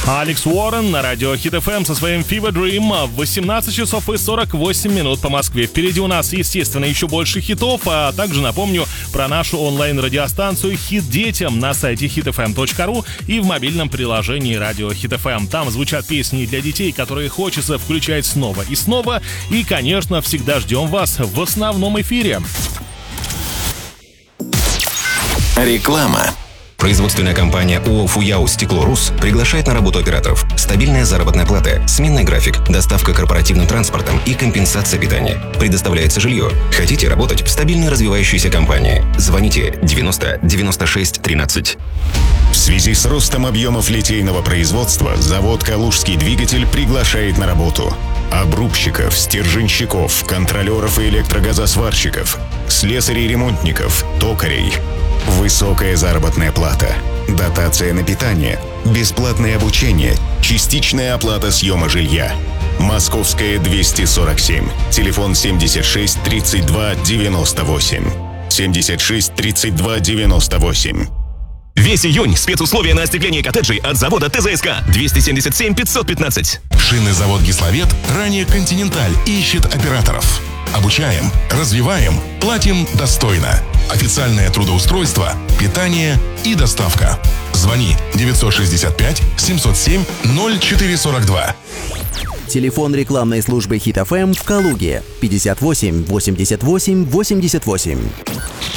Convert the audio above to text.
Алекс Уоррен на радио Hit FM со своим Fever Dream в 18 часов и 48 минут по Москве. Впереди у нас, естественно, еще больше хитов, а также напомню про нашу онлайн-радиостанцию «Хит детям» на сайте hitfm.ru и в мобильном приложении радио Hit FM. Там звучат песни для детей, которые хочется включать снова и снова. И, конечно, всегда ждем вас в основном эфире. Реклама. Производственная компания ООО «Фуяо Стекло Рус» приглашает на работу операторов. Стабильная заработная плата, сменный график, доставка корпоративным транспортом и компенсация питания. Предоставляется жилье. Хотите работать в стабильной развивающейся компании? Звоните 90 96 13. В связи с ростом объемов литейного производства завод «Калужский двигатель» приглашает на работу обрубщиков, стерженщиков, контролеров и электрогазосварщиков, слесарей-ремонтников, токарей. Высокая заработная плата, дотация на питание, бесплатное обучение, частичная оплата съема жилья. Московская 247, телефон 76 32 98. 76 32 98. Весь июнь спецусловия на остекление коттеджей от завода ТЗСК 277 515. Шинный завод «Гисловет», ранее «Континенталь», ищет операторов. Обучаем, развиваем, платим достойно. Официальное трудоустройство, питание и доставка. Звони 965 707 0442. Телефон рекламной службы Hit FM в Калуге 58 88 88.